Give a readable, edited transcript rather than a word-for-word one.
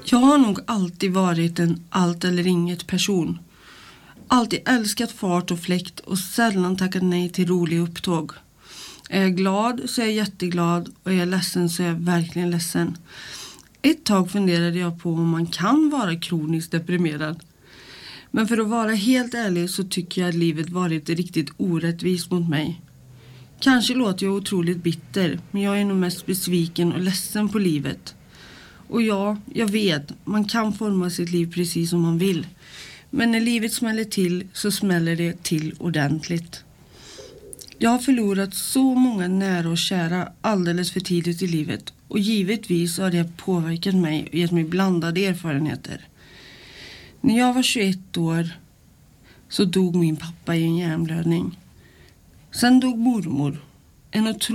Jag har nog alltid varit en allt eller inget person. Alltid älskat fart och fläkt och sällan tackat nej till roliga upptåg. Är jag glad så är jag jätteglad och är jag ledsen så är jag verkligen ledsen. Ett tag funderade jag på om man kan vara kroniskt deprimerad. Men för att vara helt ärlig så tycker jag att livet varit riktigt orättvist mot mig. Kanske låter jag otroligt bitter, men jag är nog mest besviken och ledsen på livet. Och ja, jag vet, man kan forma sitt liv precis som man vill. Men när livet smäller till så smäller det till ordentligt. Jag har förlorat så många nära och kära alldeles för tidigt i livet. Och givetvis har det påverkat mig och gett mig blandade erfarenheter. När jag var 21 år så dog min pappa i en hjärnblödning. Sen dog mormor.